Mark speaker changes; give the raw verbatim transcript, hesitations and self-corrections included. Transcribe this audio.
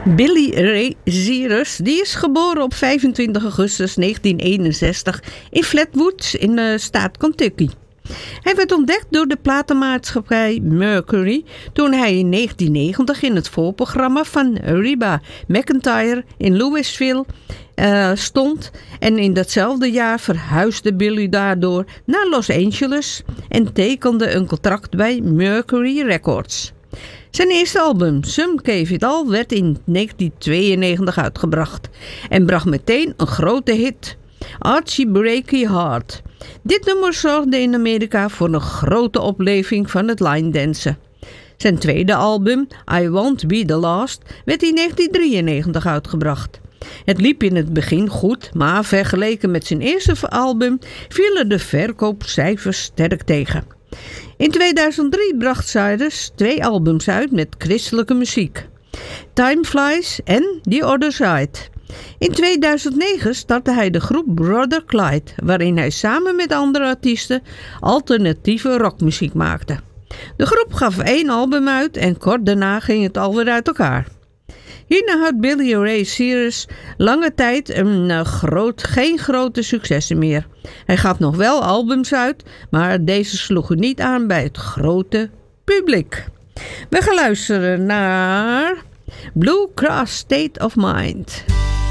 Speaker 1: Billy Ray Cyrus die is geboren op vijfentwintig augustus negentien eenenzestig in Flatwoods in de staat Kentucky. Hij werd ontdekt door de platenmaatschappij Mercury toen hij in negentien negentig in het voorprogramma van Reba McEntire in Louisville uh, stond. En in datzelfde jaar verhuisde Billy daardoor naar Los Angeles en tekende een contract bij Mercury Records. Zijn eerste album, Some Gave It All, werd in negentien tweeënnegentig uitgebracht en bracht meteen een grote hit, Archie Breaky Heart. Dit nummer zorgde in Amerika voor een grote opleving van het line dansen. Zijn tweede album, I Won't Be The Last, werd in negentien drieënnegentig uitgebracht. Het liep in het begin goed, maar vergeleken met zijn eerste album vielen de verkoopcijfers sterk tegen. In tweeduizend drie bracht Cyrus twee albums uit met christelijke muziek, Time Flies en The Other Side. In tweeduizend negen startte hij de groep Brother Clyde, waarin hij samen met andere artiesten alternatieve rockmuziek maakte. De groep gaf één album uit en kort daarna ging het alweer uit elkaar. Hierna had Billy Ray Cyrus lange tijd een, uh, groot, geen grote successen meer. Hij gaf nog wel albums uit, maar deze sloegen niet aan bij het grote publiek. We gaan luisteren naar Blue Cross State of Mind.